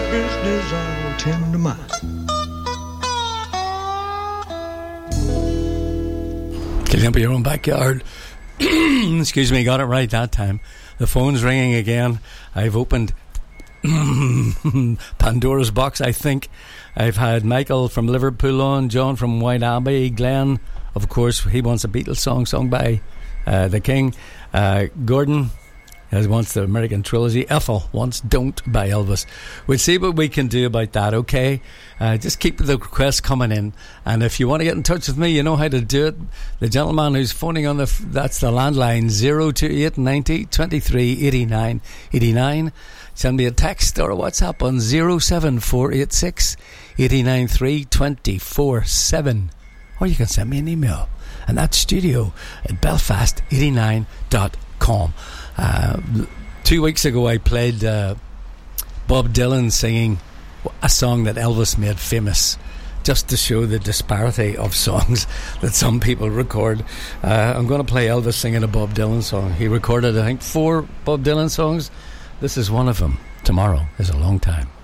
business, I'll tend to mine. Clean up your own backyard. Excuse me, got it right that time. The phone's ringing again. I've opened Pandora's box, I think. I've had Michael from Liverpool on, John from White Abbey, Glenn, of course, he wants a Beatles song sung by The King. Gordon wants the American Trilogy. Ethel wants Don't by Elvis. We'll see what we can do about that, okay? Just keep the requests coming in, and if you want to get in touch with me, you know how to do it. The gentleman who's phoning on that's the landline, 028 90 23 89 89. Send me a text or a WhatsApp on 07486 893 24/7, or you can send me an email, and that's studio@belfast89.com. 2 weeks ago I played Bob Dylan singing a song that Elvis made famous, just to show the disparity of songs that some people record. I'm going to play Elvis singing a Bob Dylan song. He recorded, I think, 4 Bob Dylan songs. This is one of them. Tomorrow is a long time.